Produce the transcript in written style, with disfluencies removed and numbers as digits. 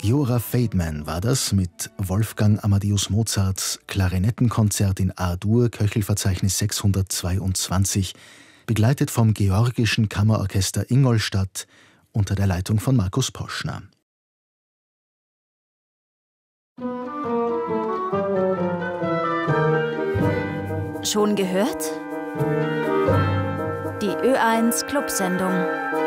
Jura Feldman war das mit Wolfgang Amadeus Mozarts Klarinettenkonzert in A-Dur, Köchelverzeichnis 622, begleitet vom Georgischen Kammerorchester Ingolstadt unter der Leitung von Markus Poschner. Schon gehört? Die Ö1 Clubsendung.